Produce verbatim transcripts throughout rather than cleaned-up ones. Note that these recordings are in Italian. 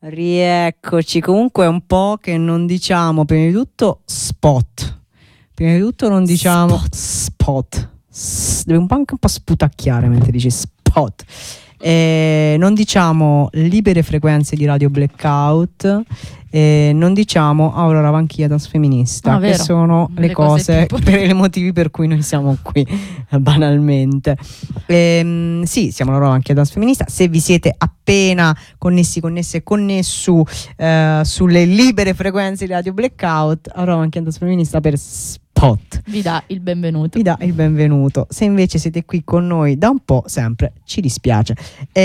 Rieccoci, comunque è un po' che non diciamo, prima di tutto spot, prima di tutto non diciamo spot, spot. S- devi un po' anche un po' sputacchiare mentre dici spot, eh, non diciamo libere frequenze di Radio Blackout, eh, non diciamo Aurora Vanchiglia Transfemminista, ah, che sono le, le cose, cose per i motivi per cui noi siamo qui banalmente. Ehm, sì, siamo Aurora Vanchiglia Transfemminista. Se vi siete appena connessi, connesse e connessu eh, sulle libere frequenze di Radio Blackout, Aurora Vanchiglia Transfemminista per Spot vi dà il benvenuto. Vi dà il benvenuto. Se invece siete qui con noi da un po', sempre ci dispiace.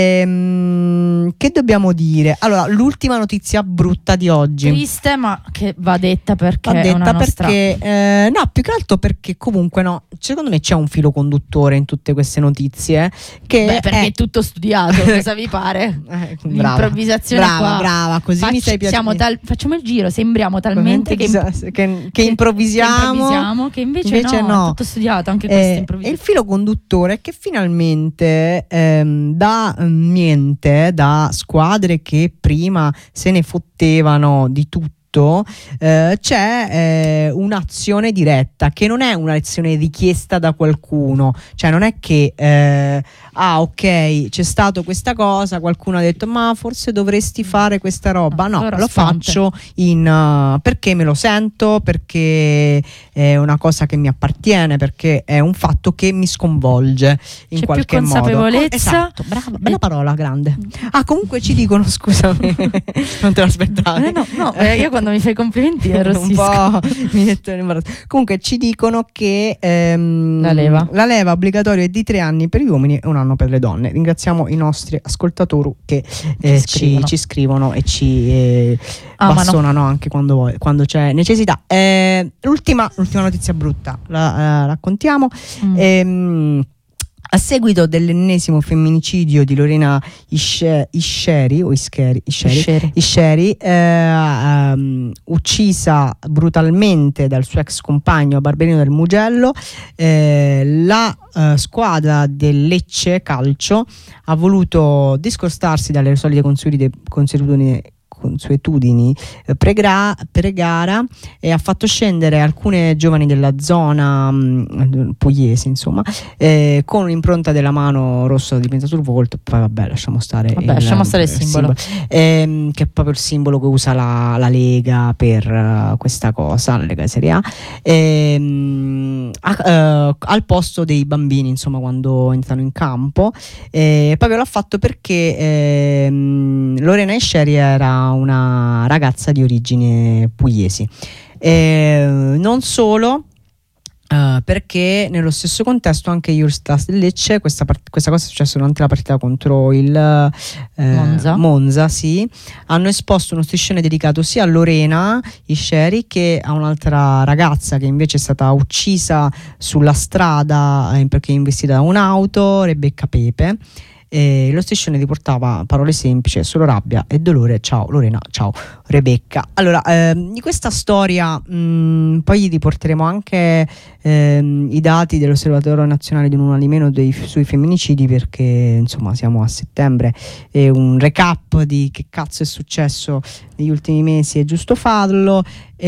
Ehm, che dobbiamo dire? Allora, l'ultima notizia brutta di oggi. Triste, ma che va detta perché va detta è una nostra... perché eh, no, più che altro perché comunque no, secondo me c'è un filo conduttore in tutte queste notizie che Beh, perché è, è tutto studiato, cosa vi pare? Eh, L'improvvisazione brava, qua. brava, così Facci, mi sei piaciuto. Tal- facciamo il giro, sembriamo talmente che, che, che, che improvvisiamo, che, improvvisiamo, che invece, invece no, no, è tutto studiato anche eh, questa e improvvisazione. il filo conduttore è che finalmente ehm, da niente, da squadre che prima se ne fottevano di tutto, Eh, c'è eh, un'azione diretta che non è un'azione richiesta da qualcuno, cioè non è che eh, ah ok c'è stato questa cosa, qualcuno ha detto ma forse dovresti fare questa roba, no, allora lo sfonte. faccio in uh, perché me lo sento, perché è una cosa che mi appartiene, perché è un fatto che mi sconvolge in c'è qualche più modo. consapevolezza. Esatto, brava, bella parola, grande. Ah, comunque ci dicono, scusami, non te l'aspettavi. Eh no, no, eh, io quando mi fai complimenti arrossisco. Un po' mi metto in imbarazzo. Comunque ci dicono che ehm, la leva la leva obbligatoria è di tre anni per gli uomini e un anno per le donne. Ringraziamo i nostri ascoltatori che eh, ci, scrivono. Ci, ci scrivono e ci eh, ah, bassonano anche quando, vuoi, quando c'è necessità. Eh, l'ultima, l'ultima notizia brutta la, la raccontiamo. Mm. Ehm, A seguito dell'ennesimo femminicidio di Lorena Isceri o Ischeri, Isceri, Isceri eh, um, uccisa brutalmente dal suo ex compagno a Barberino del Mugello, eh, la uh, squadra del Lecce Calcio ha voluto discostarsi dalle solite consuetudini, consuetudini consuetudini eh, pre-gara, pre-gara e ha fatto scendere alcune giovani della zona mh, pugliese, insomma, eh, con un'impronta della mano rossa dipinta sul volto. Poi vabbè, lasciamo stare vabbè, il, lasciamo stare il, il simbolo, simbolo. Eh, che è proprio il simbolo che usa la, la Lega per uh, questa cosa, la Lega Serie A, eh, a, uh, al posto dei bambini, insomma, quando entrano in campo. Eh, proprio l'ha fatto perché eh, Lorena Isceri era una ragazza di origini pugliesi, eh, non solo uh, perché nello stesso contesto anche Jurstas Lecce, questa, part- questa cosa è successa durante la partita contro il eh, Monza, Monza sì, hanno esposto uno striscione dedicato sia a Lorena Isceri che a un'altra ragazza che invece è stata uccisa sulla strada eh, perché è investita da un'auto, Rebecca Pepe. E lo striscione riportava parole semplici: solo rabbia e dolore, ciao Lorena, ciao Rebecca. Allora, ehm, di questa storia mh, poi riporteremo anche ehm, i dati dell'Osservatorio Nazionale di Un Uno di Meno dei, sui femminicidi, perché insomma siamo a settembre e un recap di che cazzo è successo negli ultimi mesi è giusto farlo.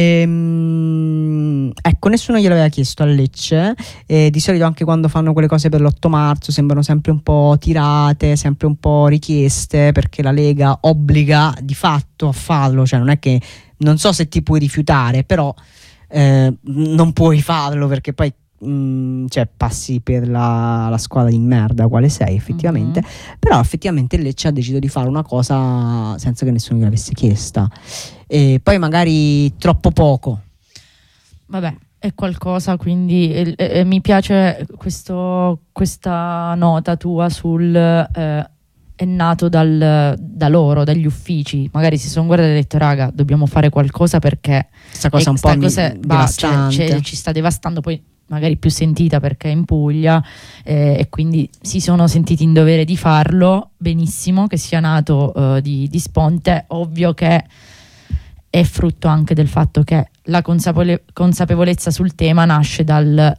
Ehm, ecco, nessuno gliel'aveva chiesto a Lecce, e di solito anche quando fanno quelle cose per l'otto marzo sembrano sempre un po' tirate, sempre un po' richieste, perché la Lega obbliga di fatto a farlo, cioè non è che, non so se ti puoi rifiutare, però eh, non puoi farlo perché poi mh, cioè passi per la, la squadra di merda quale sei effettivamente. Mm-hmm. Però effettivamente Lecce ha deciso di fare una cosa senza che nessuno gliel'avesse chiesta, e poi magari troppo poco. Vabbè, è qualcosa, quindi eh, eh, mi piace questo, questa nota tua sul eh, è nato dal, da loro, dagli uffici, magari si sono guardati e detto raga, dobbiamo fare qualcosa perché questa cosa un po' cosa va, cioè, cioè, ci sta devastando, poi magari più sentita perché è in Puglia, eh, e quindi si sono sentiti in dovere di farlo. Benissimo che sia nato eh, di, di sponte, ovvio che è frutto anche del fatto che la consapole- consapevolezza sul tema nasce dal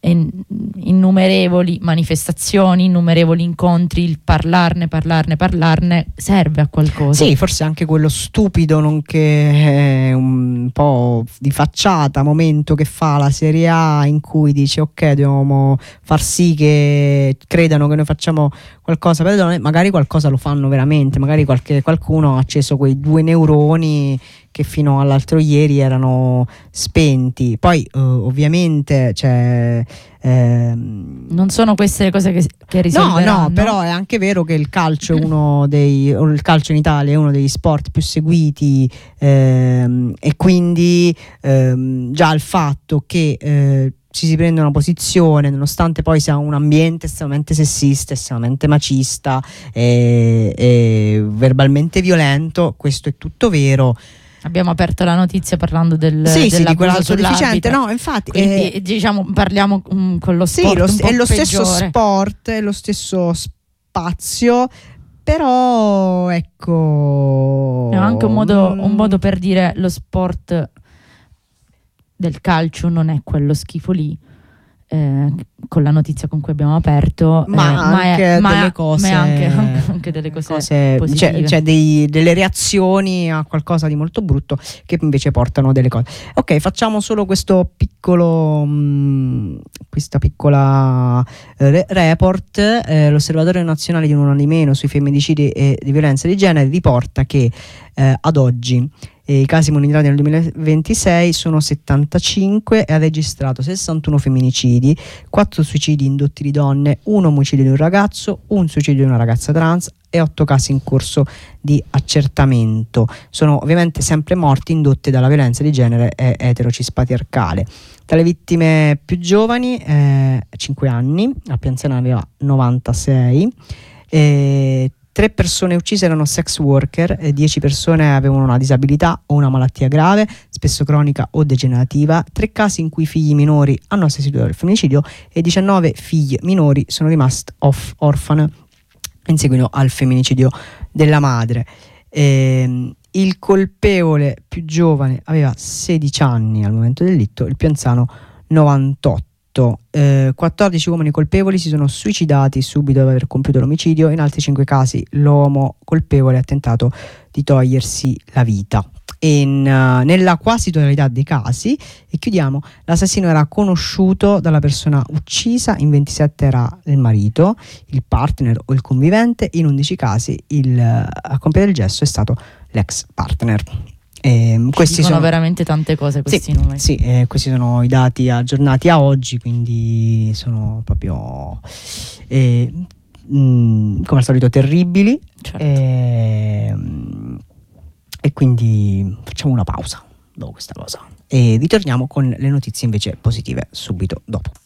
innumerevoli manifestazioni, innumerevoli incontri, il parlarne, parlarne, parlarne serve a qualcosa. Sì, forse anche quello stupido, nonché un po' di facciata momento che fa la Serie A, in cui dice ok, dobbiamo far sì che credano che noi facciamo qualcosa per le donne, magari qualcosa lo fanno veramente, magari qualche, qualcuno ha acceso quei due neuroni che fino all'altro ieri erano spenti. Poi uh, ovviamente cioè, ehm... non sono queste le cose che, che risolveranno. No, no, però è anche vero che il calcio è uno dei il calcio in Italia è uno degli sport più seguiti, ehm, e quindi ehm, già il fatto che eh, ci si prende una posizione, nonostante poi sia un ambiente estremamente sessista, estremamente macista e, e verbalmente violento, questo è tutto vero. Abbiamo aperto la notizia parlando del sì, sì, di quell'altro deficiente, no, infatti quindi eh, diciamo parliamo um, con lo sport, sì, lo, un po' è lo peggiore. stesso sport, è lo stesso spazio, però ecco è anche un modo, un modo per dire lo sport del calcio non è quello schifo lì. Eh, con la notizia con cui abbiamo aperto, ma eh, anche ma è, ma delle è, cose, ma anche, anche delle cose, cose positive. C'è, c'è dei, delle reazioni a qualcosa di molto brutto che invece portano delle cose. Ok, facciamo solo questo piccolo mh, questa piccola eh, report. eh, l'Osservatorio Nazionale di Un Anno di Meno sui femminicidi e di violenza di genere riporta che eh, ad oggi E i casi monitorati nel duemilaventisei sono settantacinque e ha registrato sessantuno femminicidi, quattro suicidi indotti di donne, un omicidio di un ragazzo, un suicidio di una ragazza trans e otto casi in corso di accertamento. Sono ovviamente sempre morti indotte dalla violenza di genere e eterocispatriarcale. Tra le vittime più giovani, eh, cinque anni, la più anziana aveva novantasei, eh, tre persone uccise erano sex worker, e dieci persone avevano una disabilità o una malattia grave, spesso cronica o degenerativa, tre casi in cui figli minori hanno assistito al femminicidio e diciannove figli minori sono rimasti off orphan in seguito al femminicidio della madre. Ehm, il colpevole più giovane aveva sedici anni al momento del delitto, il più anziano novantotto. Eh, quattordici uomini colpevoli si sono suicidati subito dopo aver compiuto l'omicidio. In altri cinque casi l'uomo colpevole ha tentato di togliersi la vita. In, uh, nella quasi totalità dei casi, e chiudiamo, l'assassino era conosciuto dalla persona uccisa, in ventisette era il marito, il partner o il convivente, in undici casi il, uh, a compiere il gesto è stato l'ex partner. Eh, questi dicono sono veramente tante cose questi sì, numeri. Sì, eh, questi sono i dati aggiornati a oggi, quindi sono proprio eh, mh, come al solito terribili. Certo. eh, e quindi facciamo una pausa dopo questa cosa e ritorniamo con le notizie invece positive subito dopo.